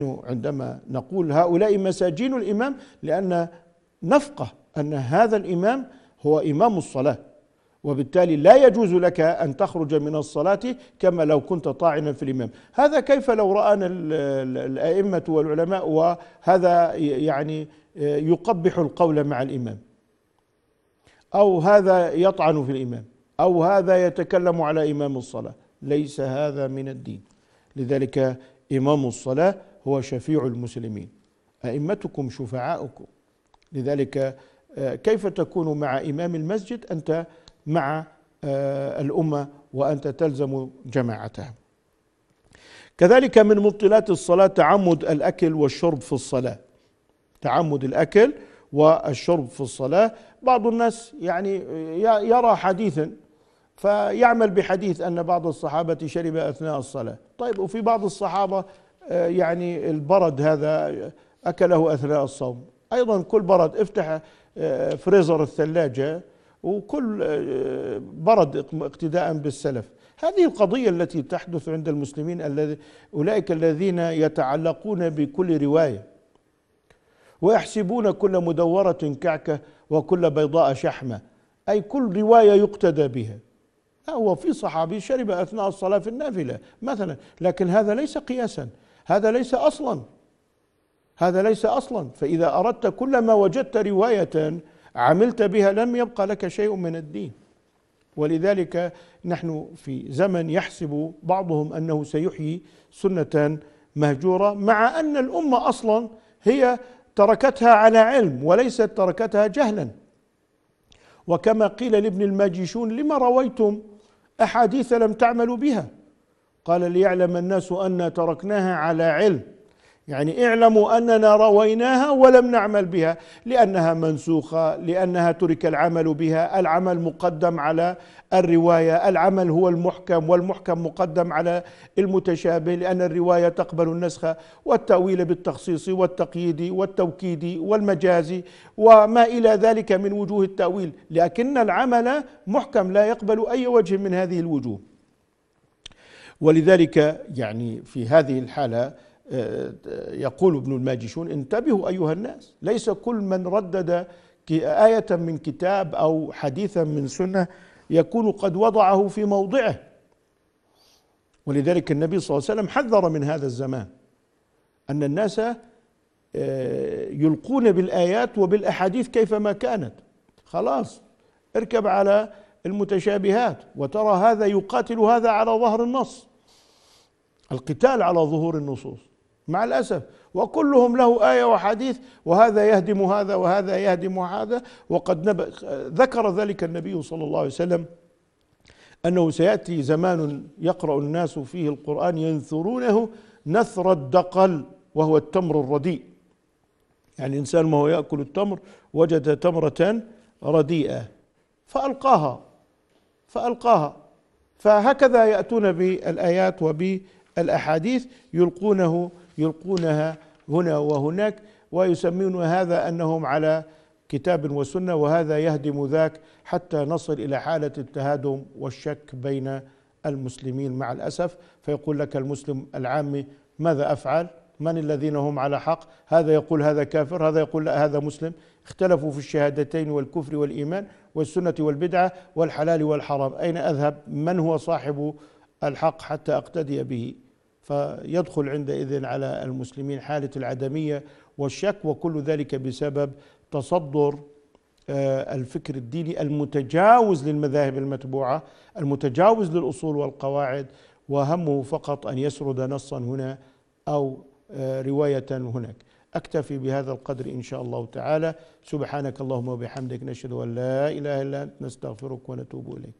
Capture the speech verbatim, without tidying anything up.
عندما نقول هؤلاء مساجين الإمام لأن نفقه أن هذا الإمام هو إمام الصلاة، وبالتالي لا يجوز لك أن تخرج من الصلاة كما لو كنت طاعنا في الإمام. هذا كيف لو رآنا الأئمة والعلماء وهذا يعني يقبح القول مع الإمام، أو هذا يطعن في الإمام، أو هذا يتكلم على إمام الصلاة. ليس هذا من الدين. لذلك إمام الصلاة هو شفيع المسلمين، أئمتكم شفعاؤكم. لذلك كيف تكون مع إمام المسجد أنت مع الأمة وأنت تلزم جماعتها؟ كذلك من مبطلات الصلاة تعمد الأكل والشرب في الصلاة. تعمد الأكل والشرب في الصلاة. بعض الناس يعني يرى حديثا فيعمل بحديث أن بعض الصحابة شرب أثناء الصلاة. طيب، وفي بعض الصحابة يعني البرد هذا أكله أثناء الصوم. أيضا كل برد افتح فريزر الثلاجة وكل برد اقتداء بالسلف. هذه القضية التي تحدث عند المسلمين، أولئك الذين يتعلقون بكل رواية ويحسبون كل مدورة كعكة وكل بيضاء شحمة، أي كل رواية يقتدى بها. هو في صحابي شرب أثناء الصلاة في النافلة مثلا، لكن هذا ليس قياسا، هذا ليس أصلا، هذا ليس أصلا. فإذا أردت كل ما وجدت رواية عملت بها لم يبقى لك شيء من الدين. ولذلك نحن في زمن يحسب بعضهم أنه سيحيي سنة مهجورة، مع أن الأمة أصلا هي تركتها على علم وليست تركتها جهلا. وكما قيل لابن الماجشون: لما رويتم أحاديث لم تعملوا بها؟ قال: ليعلم الناس أن تركناها على علم، يعني اعلموا أننا رويناها ولم نعمل بها، لأنها منسوخة، لأنها ترك العمل بها. العمل مقدم على الرواية، العمل هو المحكم، والمحكم مقدم على المتشابه، لأن الرواية تقبل النسخ والتأويل بالتخصيص والتقييد والتوكيد والمجازي وما إلى ذلك من وجوه التأويل، لكن العمل محكم لا يقبل أي وجه من هذه الوجوه. ولذلك يعني في هذه الحالة يقول ابن الماجشون: انتبهوا أيها الناس، ليس كل من ردد آية من كتاب أو حديثا من سنة يكون قد وضعه في موضعه. ولذلك النبي صلى الله عليه وسلم حذر من هذا الزمان، أن الناس يلقون بالآيات وبالأحاديث كيفما كانت. خلاص اركب على المتشابهات، وترى هذا يقاتل هذا على ظهر النص، القتال على ظهور النصوص مع الأسف، وكلهم له آية وحديث، وهذا يهدم هذا وهذا يهدم هذا. وقد ذكر ذلك النبي صلى الله عليه وسلم أنه سيأتي زمان يقرأ الناس فيه القرآن ينثرونه نثر الدقل، وهو التمر الرديء. يعني الإنسان ما هو يأكل التمر وجد تمرة رديئة فألقاها فألقاها فهكذا يأتون بالآيات وبالأحاديث يلقونه يلقونها هنا وهناك، ويسمون هذا أنهم على كتاب وسنة، وهذا يهدم ذاك، حتى نصل إلى حالة التهادم والشك بين المسلمين مع الأسف. فيقول لك المسلم العامي: ماذا أفعل؟ من الذين هم على حق؟ هذا يقول هذا كافر، هذا يقول لا هذا مسلم. اختلفوا في الشهادتين والكفر والإيمان والسنة والبدعة والحلال والحرام. أين أذهب؟ من هو صاحب الحق حتى أقتدي به؟ فيدخل عندئذ على المسلمين حالة العدمية والشك، وكل ذلك بسبب تصدر الفكر الديني المتجاوز للمذاهب المتبوعة، المتجاوز للأصول والقواعد، وهمه فقط أن يسرد نصا هنا أو رواية هناك. أكتفي بهذا القدر إن شاء الله تعالى. سبحانك اللهم وبحمدك، نشهد أن لا إله إلا أنت، نستغفرك ونتوب إليك.